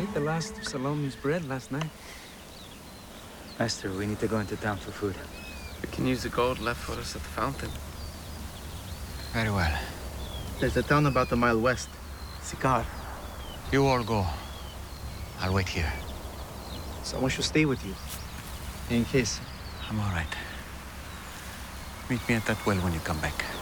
ate the last of Salome's bread last night. Master, we need to go into town for food. We can use the gold left for us at the fountain. Very well. There's a town about a mile west. Sikar. You all go. I'll wait here. Someone should stay with you. In case. I'm all right. Meet me at that well when you come back.